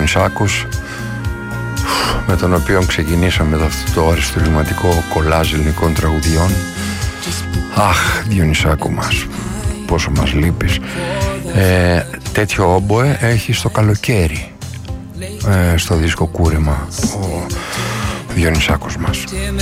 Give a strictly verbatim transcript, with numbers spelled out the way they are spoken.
Διονυσάκος, με τον οποίο ξεκινήσαμε αυτό το αριστουργηματικό κολάζ ελληνικών τραγουδιών. Αχ, Διονυσάκο μας, πόσο μας λείπεις. ε, Τέτοιο όμποε έχει στο καλοκαίρι, ε, στο δίσκο Κούρεμα, ο Διονυσάκος μας.